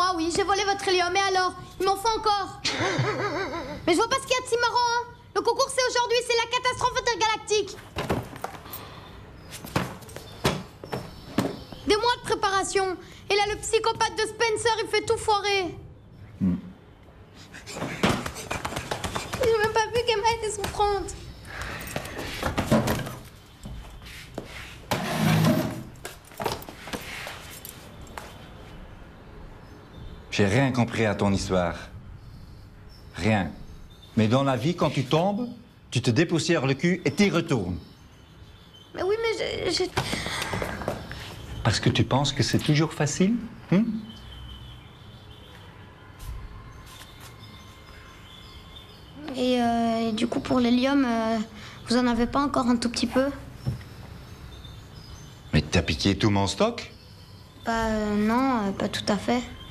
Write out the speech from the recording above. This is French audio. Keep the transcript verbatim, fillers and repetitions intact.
moi, oui. J'ai volé votre hélium. Et alors? Il m'en faut encore. Mais je vois pas ce qu'il y a de si marrant, hein. Le concours, c'est aujourd'hui. C'est la catastrophe intergalactique. Des mois de préparation. Et là, le psychopathe de Spencer, il fait tout foirer. Mm. J'ai même pas vu qu'Emma était souffrante. J'ai rien compris à ton histoire. Rien. Mais dans la vie, quand tu tombes, tu te dépoussières le cul et t'y retournes. Mais oui, mais je... je... Parce que tu penses que c'est toujours facile, hein? Et, euh, et du coup, pour l'hélium, euh, vous en avez pas encore un tout petit peu? Mais t'as piqué tout mon stock? Bah euh, non, euh, pas tout à fait.